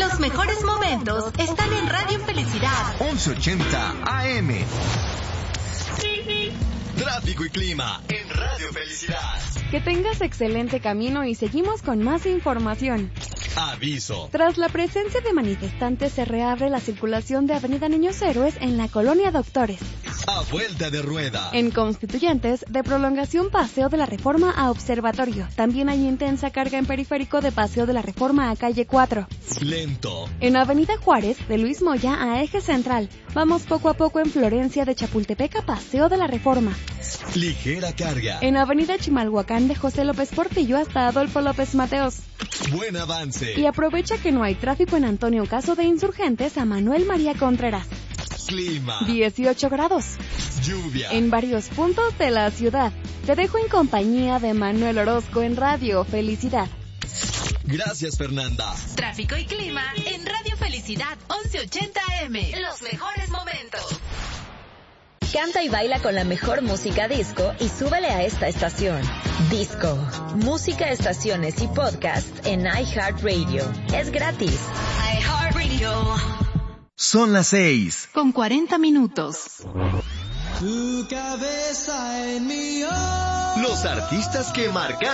Los mejores momentos están en Radio Felicidad 1180 AM. Tráfico y clima en Radio Felicidad. Que tengas excelente camino y seguimos con más información. Aviso. Tras la presencia de manifestantes se reabre la circulación de Avenida Niños Héroes en la Colonia Doctores. A vuelta de rueda. En Constituyentes, de prolongación Paseo de la Reforma a Observatorio. También hay intensa carga en Periférico de Paseo de la Reforma a Calle 4. Lento. En Avenida Juárez, de Luis Moya a Eje Central. Vamos poco a poco en Florencia de Chapultepec a Paseo de la Reforma. Ligera carga. En Avenida Chimalhuacán de José López Portillo hasta Adolfo López Mateos. Buen avance. Y aprovecha que no hay tráfico en Antonio Caso de Insurgentes a Manuel María Contreras. Clima. 18 grados. Lluvia. En varios puntos de la ciudad. Te dejo en compañía de Manuel Orozco en Radio Felicidad. Gracias, Fernanda. Tráfico y clima en Radio Felicidad 1180 AM. Los mejores momentos. Canta y baila con la mejor música disco y súbele a esta estación. Disco. Música, estaciones y podcast en iHeartRadio. Es gratis. iHeartRadio. Son las 6. Con 40 minutos. Tu cabeza en mi ojo. Los artistas que marcan